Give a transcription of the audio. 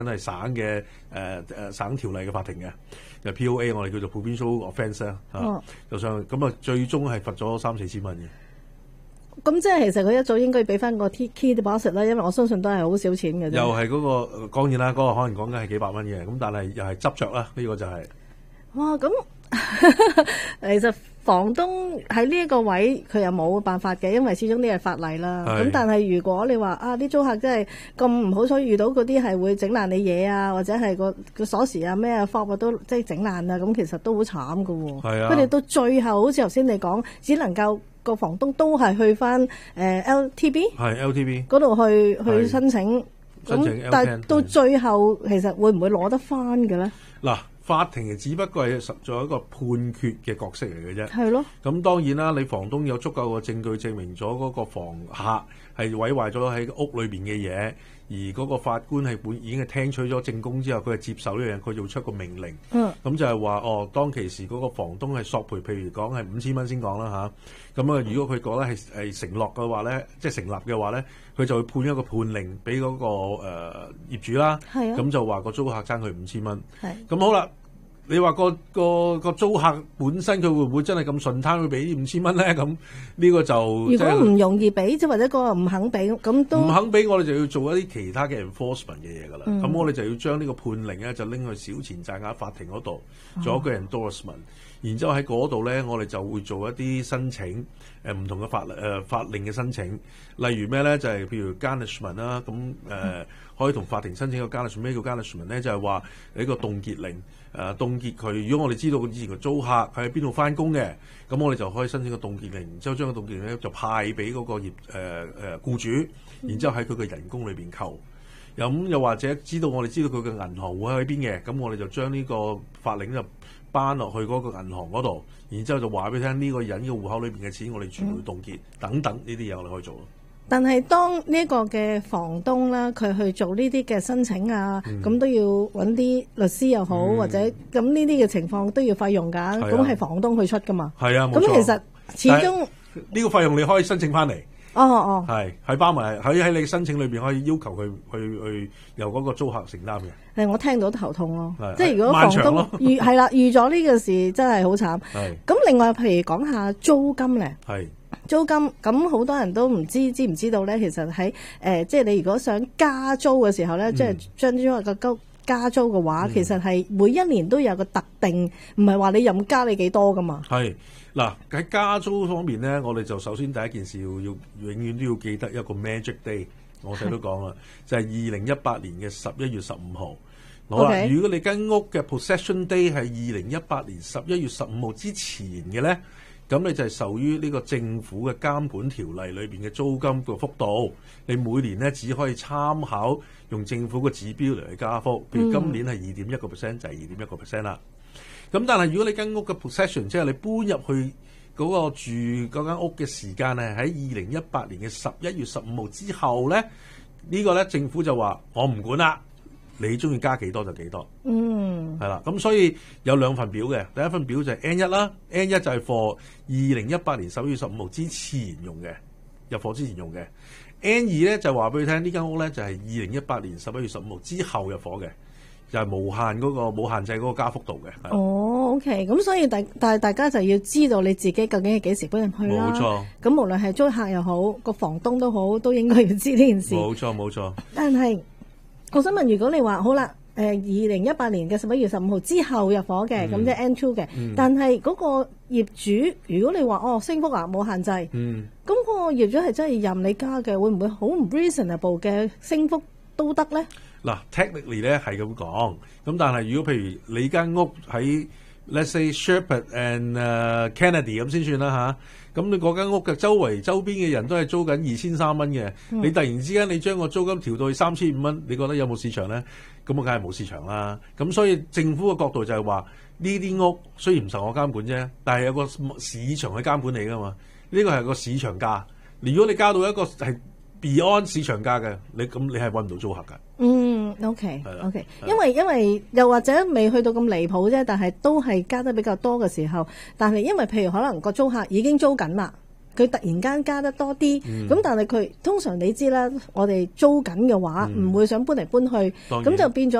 係省嘅省條例嘅法庭嘅，就 POA 我哋叫做 provincial offence 啦，就上咁啊，最終係罰咗3-4千蚊嘅。 咁即係其實佢一早應該俾翻個 key deposit 啦，因為我相信都係好少錢嘅啫。 又係嗰個當然啦，嗰個可能講緊係幾百蚊嘅，咁但係又係執着啦，呢個就係。 哇！咁其實房東喺呢一個位佢又冇辦法嘅，因為始終呢係法例啦。咁但係如果你話啊啲租客真係咁唔好彩遇到嗰啲係會整爛你嘢啊，或者係個鎖匙啊咩啊 fob 都即係整爛啊，咁其實都好慘㗎喎。 係啊， 佢哋到最後好似頭先你講，只能夠個房東都係去翻LTB 係 LTB 嗰度去申請。咁但係到最後其實會唔會攞得翻嘅咧？嗱。 法庭只不過係實在一個判決嘅角色嚟嘅啫。 係咯。 咁當然啦，你房東有足夠嘅證據證明咗嗰個房客係毀壞咗喺屋裏邊嘅嘢，而嗰個法官係已經係聽取咗證供之後，佢係接受呢樣嘢，佢要出個命令。咁就係話當其時嗰個房東係索賠，譬如講係5000蚊先講啦嚇。咁如果佢覺得係承諾嘅話咧，即係成立嘅話咧，佢就會判一個判令俾嗰個業主啦。係啊。咁就話個租客爭佢5000蚊。係。咁好啦。你話個租客本身佢會唔會真係咁順攤去俾5000蚊咧？咁呢個就如果唔容易俾，即或者個唔肯俾，咁都唔肯俾，我哋就要做一啲其他嘅 enforcement 嘅嘢㗎啦。咁我哋就要將呢個判令咧，就拎去小錢債額法庭嗰度做一個 endorsement，然之後喺嗰度咧，我哋就會做一啲申請唔同嘅法令嘅申請，例如咩咧？就係譬如 garnishment 啦，咁可以同法庭申請個 garnishment。咩叫 garnishment 咧？就係話你個凍結令。凍結佢，如果我哋知道以前個租客喺邊度翻工嘅，咁我哋就可以申請個凍結令，然之後將個凍結令咧就派俾嗰個僱主，然之後喺佢嘅人工裏邊扣。又或者我哋知道佢嘅銀行會喺邊嘅，咁我哋就將呢個法令就搬落去嗰個銀行嗰度，然之後就話俾你聽呢個人嘅戶口裏邊嘅錢，我哋全部凍結等等呢啲嘢，我哋可以做咯。 但係當呢個嘅房東啦，佢去做呢啲嘅申請啊，咁都要揾啲律師又好，或者咁呢啲嘅情況都要費用㗎，咁係房東去出㗎嘛。係啊，冇錯。咁其實始終呢個費用你可以申請翻嚟。係包埋喺你申請裏邊可以要求佢去由嗰個租客承擔嘅。 我聽到頭痛咯，即係如果房東預咗呢個事真係好慘。咁另外譬如講下租金咧。租金咁好多人都唔知唔知道咧，其實喺即係你如果想加租嘅時候咧，即係將租個加租嘅話，其實係每一年都有個特定，唔係話你任加你幾多噶嘛。係嗱，喺加租方面咧，我哋就首先第一件事要永遠都要記得一個 magic day， 我哋都講啦，就係2018年嘅11月15號。好啦，如果你間屋嘅 possession day 係2018年11月15號之前嘅咧，咁你就係受於呢個政府嘅監管條例裏邊嘅租金個幅度，你每年咧只可以參考用政府嘅指標嚟去加幅，譬如今年係2.1%就係2.1%啦。咁但係如果你間屋嘅 possession， 即係你搬入去嗰個住嗰間屋嘅時間係喺2018年嘅11月15號之後咧，呢個咧政府就話我唔管啦。你中意加幾多就幾多，係啦。咁所以有兩份表嘅，第一份表就係 N1 啦，N1 就係貨2018年11月15號之前用嘅，入伙之前用嘅。N2 咧就話俾你聽，呢間屋咧就係2018年11月15號之後入伙嘅，就係冇限制嗰個加幅度嘅。 OK， 咁所以但係大家就要知道你自己究竟係幾時搬入去啦。冇錯。咁無論係租客又好，個房東都好，都應該要知呢件事。冇錯。但係我想問，如果你話好啦，2018年嘅11月15號之後入伙嘅，咁即係 N2 嘅，但係嗰個業主，如果你話升幅冇限制，咁個業主係真係任你加嘅，會唔會好唔 reasonable 嘅升幅都得咧？嗱 ，technically 咧係咁講，咁但係如果譬如你間屋喺 let's say Shepherd and Kennedy 咁先算啦嚇，咁你嗰間屋嘅周邊嘅人都係租緊2300蚊嘅，你突然之間你將個租金調到去3500蚊，你覺得有冇市場咧？咁我梗係冇市場啦。咁所以政府嘅角度就係話，呢啲屋雖然唔受我監管啫，但係有個市場去監管你噶嘛。呢個係個市場價。如果你加到一個係 beyond 市場價嘅，你係揾唔到租客㗎。 OK，因為又或者未去到咁離譜啫，但係都係加得比較多嘅時候，但係因為譬如可能個租客已經租緊啦， 佢突然間加得多啲，咁但係佢通常你知啦，我哋租緊嘅話唔會想搬嚟搬去，咁就變咗